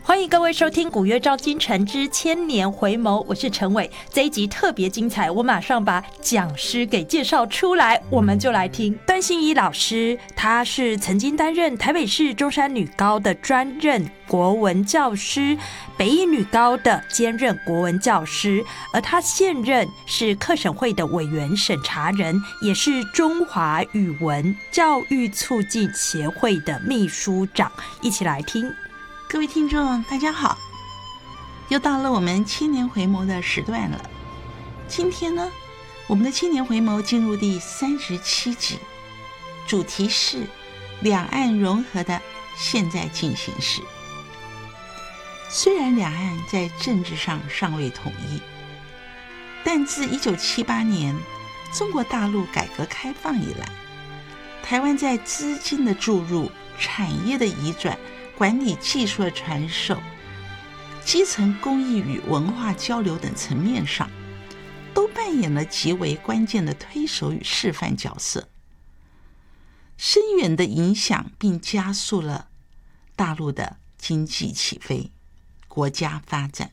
欢迎各位收听古月照今晨之千年回眸，我是陈伟。这一集特别精彩，我马上把讲师给介绍出来，我们就来听段信一老师。他是曾经担任台北市中山女高的专任国文教师，北一女高的兼任国文教师，而他现任是课审会的委员审查人，也是中华语文教育促进协会的秘书长。一起来听。 各位听众大家好，又到了我们千年回眸的时段了。今天呢，我们的千年回眸进入第37集，主题是两岸融合的现在进行时。虽然两岸在政治上尚未统一，但自1978年中国大陆改革开放以来，台湾在资金的注入、产业的移转、管理技术的传授、基层公益与文化交流等层面上，都扮演了极为关键的推手与示范角色，深远的影响并加速了大陆的经济起飞、国家发展。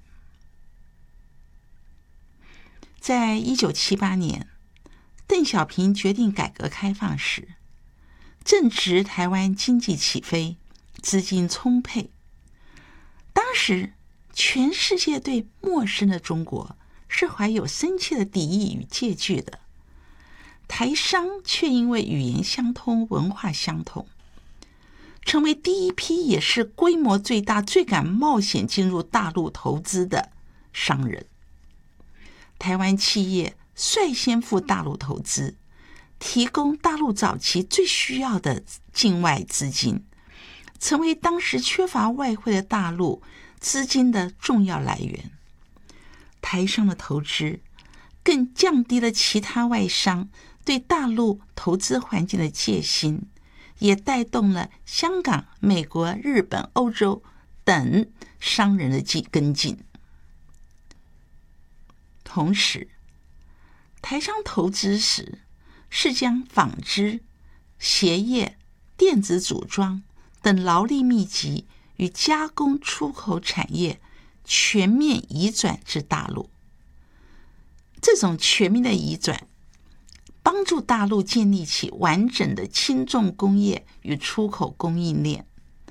在1978年，邓小平决定改革开放时，正值台湾经济起飞，资金充沛。当时全世界对陌生的中国是怀有深切的敌意与戒惧的，台商却因为语言相通、文化相同，成为第一批也是规模最大、最敢冒险进入大陆投资的商人。台湾企业率先赴大陆投资，提供大陆早期最需要的境外资金，成为当时缺乏外汇的大陆资金的重要来源。台商的投资更降低了其他外商对大陆投资环境的戒心，也带动了香港、美国、日本、欧洲等商人的跟进。同时，台商投资时是将纺织、鞋业、电子组装等劳力密集与加工出口产业全面移转至大陆。这种全面的移转帮助大陆建立起完整的轻重工业与出口供应链，